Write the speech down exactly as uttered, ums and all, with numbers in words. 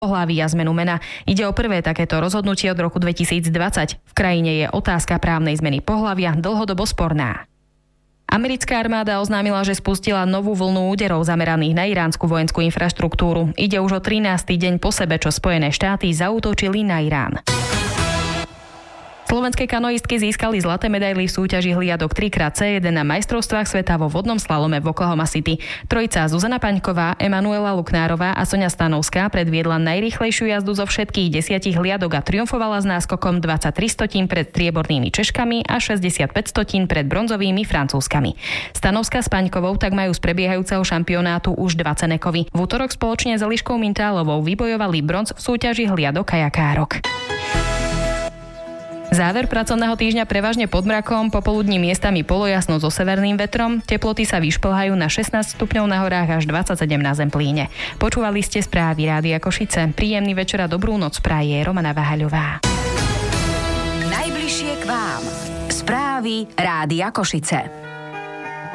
pohlaví a zmenu mena. Ide o prvé takéto rozhodnutie od roku dvetisícdvadsať. V krajine je otázka právnej zmeny pohlavia dlhodobo sporná. Americká armáda oznámila, že spustila novú vlnu úderov zameraných na iránsku vojenskú infraštruktúru. Ide už o trinásty deň po sebe, čo Spojené štáty zaútočili na Irán. Slovenské kanoistky získali zlaté medaily v súťaži hliadok tri krát cé jeden na majstrovstvách sveta vo vodnom slalome v Oklahoma City. Trojica Zuzana Paňková, Emanuela Luknárová a Soňa Stanovská predviedla najrýchlejšiu jazdu zo všetkých desiatich hliadok a triumfovala s náskokom dvadsaťtri stotín pred striebornými Češkami a šesťdesiatpäť stotín pred bronzovými Francúzskami. Stanovská s Paňkovou tak majú z prebiehajúceho šampionátu už dva cenekovy. V útorok spoločne s Eliškou Mintálovou vybojovali bronz v súťaži hliadok kajakárok. Záver pracovného týždňa prevažne pod mrakom, popoludní miestami polojasno so severným vetrom, teploty sa vyšplhajú na šestnásť stupňov na horách až dvadsaťsedem na Zemplíne. Počúvali ste správy Rádia Košice. Príjemný večer a dobrú noc praje Romana Vahaľová. Najbližšie k vám. Správy Rádia Košice.